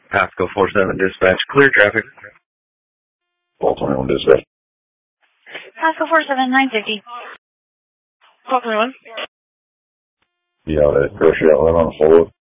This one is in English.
Pasco 47 dispatch, clear traffic. Call 21 dispatch. Pasco 47, 950. Call 21. Be out at grocery outlet on the forward.